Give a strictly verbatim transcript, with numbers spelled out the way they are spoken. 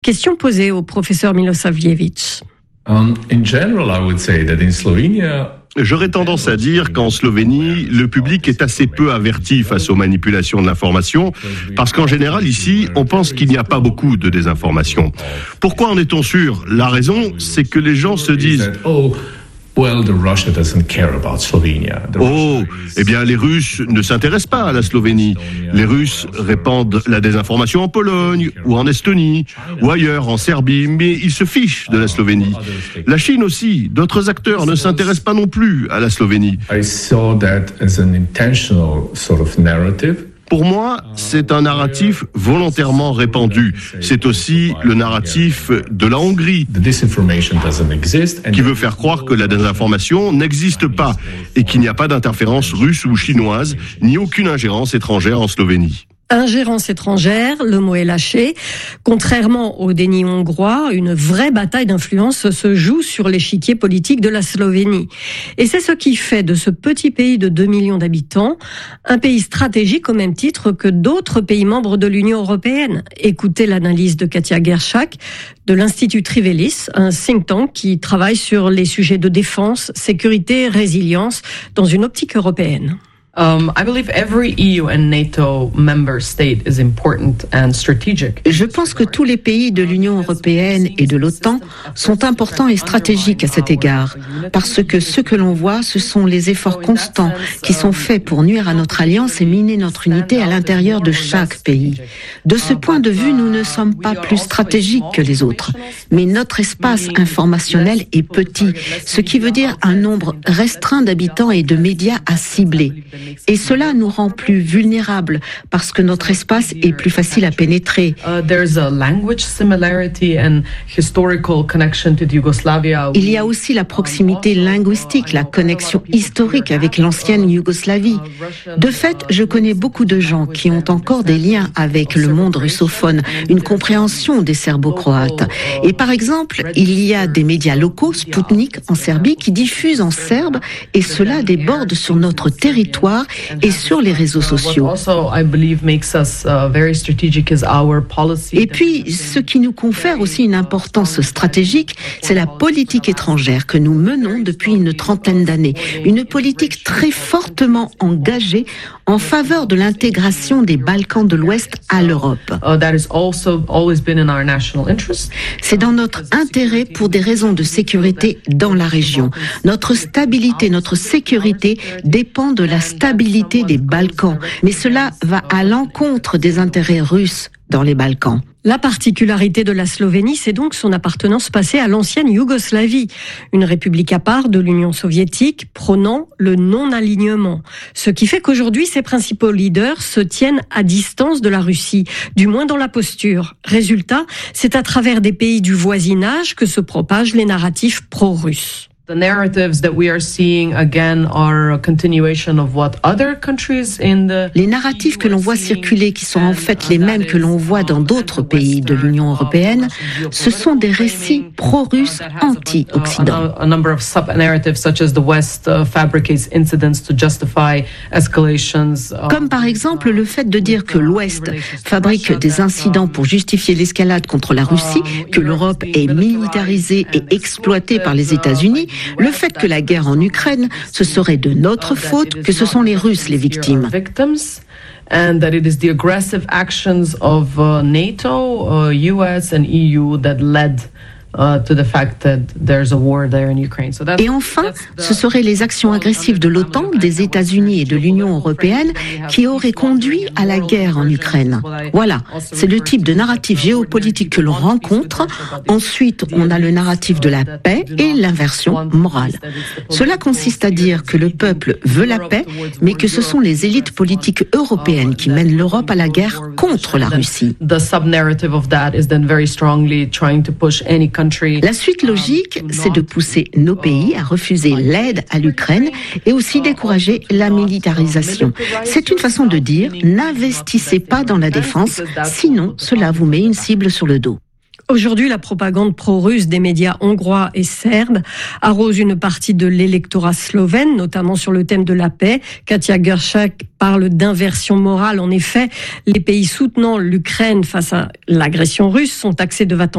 Question posée au professeur Milosavljević. Um, in general, I would say that in Slovenia, J'aurais tendance à dire qu'en Slovénie, le public est assez peu averti face aux manipulations de l'information, parce qu'en général, ici, on pense qu'il n'y a pas beaucoup de désinformation. Pourquoi en est-on sûr ? La raison, c'est que les gens se disent « oh, well, the Russia doesn't care about Slovenia. The Oh, eh bien, les Russes ne s'intéressent pas à la Slovénie. Les Russes répandent la désinformation en Pologne, ou en Estonie, ou ailleurs, en Serbie, mais ils se fichent de la Slovénie. La Chine aussi, d'autres acteurs ne s'intéressent pas non plus à la Slovénie. I saw that as an intentional sort of narrative. Pour moi, c'est un narratif volontairement répandu. C'est aussi le narratif de la Hongrie, The disinformation doesn't exist. And qui veut faire croire que la désinformation n'existe pas et qu'il n'y a pas d'interférence russe ou chinoise, ni aucune ingérence étrangère en Slovénie. Ingérence étrangère, le mot est lâché. Contrairement au déni hongrois, une vraie bataille d'influence se joue sur l'échiquier politique de la Slovénie. Et c'est ce qui fait de ce petit pays de deux millions d'habitants un pays stratégique au même titre que d'autres pays membres de l'Union européenne. Écoutez l'analyse de Katia Gershak de l'Institut Trivelis, un think tank qui travaille sur les sujets de défense, sécurité, résilience dans une optique européenne. Um, I believe every E U and NATO member state is important and strategic. Je pense que tous les pays de l'Union européenne et de l'OTAN sont importants et stratégiques à cet égard, parce que ce que l'on voit, ce sont les efforts constants qui sont faits pour nuire à notre alliance et miner notre unité à l'intérieur de chaque pays. De ce point de vue, nous ne sommes pas plus stratégiques que les autres, mais notre espace informationnel est petit, ce qui veut dire un nombre restreint d'habitants et de médias à cibler. Et cela nous rend plus vulnérables parce que notre espace est plus facile à pénétrer. Il y a aussi la proximité linguistique, la connexion historique avec l'ancienne Yougoslavie. De fait, je connais beaucoup de gens qui ont encore des liens avec le monde russophone, une compréhension des serbo-croates. Et par exemple, il y a des médias locaux, Sputnik en Serbie, qui diffusent en serbe et cela déborde sur notre territoire et sur les réseaux sociaux. Et puis, ce qui nous confère aussi une importance stratégique, c'est la politique étrangère que nous menons depuis une trentaine d'années. Une politique très fortement engagée en faveur de l'intégration des Balkans de l'Ouest à l'Europe. C'est dans notre intérêt pour des raisons de sécurité dans la région. Notre stabilité, notre sécurité dépend de la stabilité des Balkans, mais cela va à l'encontre des intérêts russes dans les Balkans. La particularité de la Slovénie, c'est donc son appartenance passée à l'ancienne Yougoslavie, une république à part de l'Union soviétique prônant le non-alignement. Ce qui fait qu'aujourd'hui, ses principaux leaders se tiennent à distance de la Russie, du moins dans la posture. Résultat, c'est à travers des pays du voisinage que se propagent les narratifs pro-russes. The narratives that we are seeing again are a continuation of what other countries in the Les narratifs que l'on voit circuler, qui sont en fait les mêmes que l'on voit dans d'autres pays de l'Union européenne, ce sont des récits pro-russes anti-Occident. A number of sub-narratives such as the West fabricates incidents to justify escalations. Comme par exemple le fait de dire que l'Ouest fabrique des incidents pour justifier l'escalade contre la Russie, que l'Europe est militarisée et exploitée par les États-Unis, le fait que la guerre en Ukraine, ce serait de notre faute, que ce sont les Russes les victimes. And that it is the aggressive actions of uh, NATO, uh, U S and E U that led Uh, to the fact that there's a war there in Ukraine. So that's, et enfin, ce seraient les actions agressives de l'OTAN, des États-Unis et de l'Union européenne qui auraient conduit à la guerre en Ukraine. Voilà, c'est le type de narratif géopolitique que l'on rencontre. Ensuite, on a le narratif de la paix et l'inversion morale. Cela consiste à dire que le peuple veut la paix, mais que ce sont les élites politiques européennes qui mènent l'Europe à la guerre contre la Russie. The sub-narrative of that is then very strongly trying to push any La suite logique, c'est de pousser nos pays à refuser l'aide à l'Ukraine et aussi décourager la militarisation. C'est une façon de dire, n'investissez pas dans la défense, sinon cela vous met une cible sur le dos. Aujourd'hui, la propagande pro-russe des médias hongrois et serbes arrose une partie de l'électorat slovène, notamment sur le thème de la paix. Katia Gershak parle d'inversion morale. En effet, les pays soutenant l'Ukraine face à l'agression russe sont taxés de